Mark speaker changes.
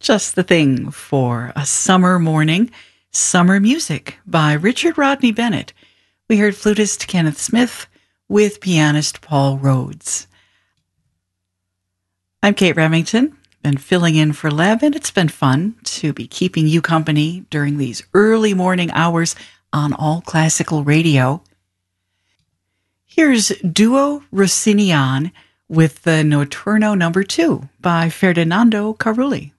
Speaker 1: Just the thing for a summer morning. Summer Music by Richard Rodney Bennett. We heard flutist Kenneth Smith with pianist Paul Rhodes. I'm Kate Remington, been filling in for Lev, and it's been fun to be keeping you company during these early morning hours on All Classical Radio. Here's Duo Rossinian with the Notturno No. 2 by Ferdinando Carulli.